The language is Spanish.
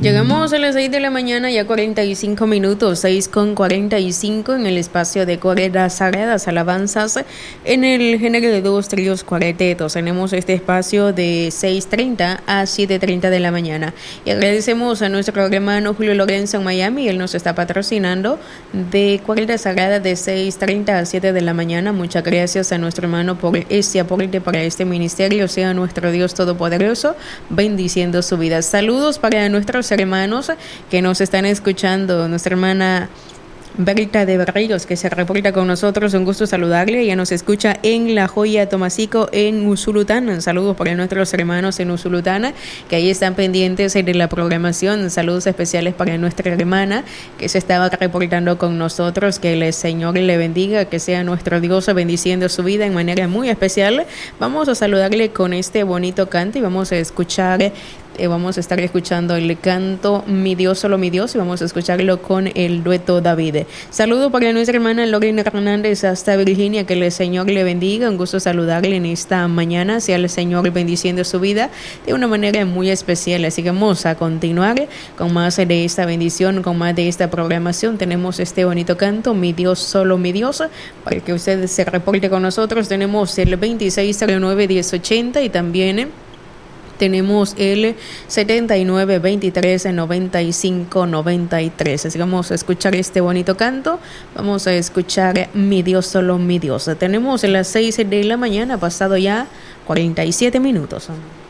Llegamos a las 6 de la mañana, ya 45 minutos, 6:45 en el espacio de Corridas Sagradas, alabanzas en el género de dos tríos cuartetos. Tenemos este espacio de 6:30 a 7:30 de la mañana. Y agradecemos a nuestro hermano Julio Lorenzo en Miami, él nos está patrocinando de Corridas Sagradas de 6:30 a 7 de la mañana. Muchas gracias a nuestro hermano por este aporte para este ministerio. Sea nuestro Dios Todopoderoso bendiciendo su vida. Saludos para nuestros hermanos que nos están escuchando. Nuestra hermana Berta de Barrios, que se reporta con nosotros, un gusto saludarle. Ella nos escucha en La Joya Tomasico, en Usulután. Saludos para nuestros hermanos en Usulután, que ahí están pendientes de la programación. Saludos especiales para nuestra hermana que se estaba reportando con nosotros. Que el Señor le bendiga, que sea nuestro Dios bendiciendo su vida en manera muy especial. Vamos a saludarle con este bonito canto y vamos a escuchar. Vamos a estar escuchando el canto Mi Dios, solo mi Dios, y vamos a escucharlo con el dueto David. Saludo para nuestra hermana Lorena Hernández hasta Virginia, que el Señor le bendiga. Un gusto saludarle en esta mañana. Sea el Señor bendiciendo su vida de una manera muy especial. Así que vamos a continuar con más de esta bendición, con más de esta programación. Tenemos este bonito canto Mi Dios, solo mi Dios, para que usted se reporte con nosotros. Tenemos el 2609-1080 y también tenemos el 7923-9593. Así que vamos a escuchar este bonito canto. Vamos a escuchar Mi Dios, solo mi Dios. Tenemos las 6 de la mañana, pasado ya 47 minutos.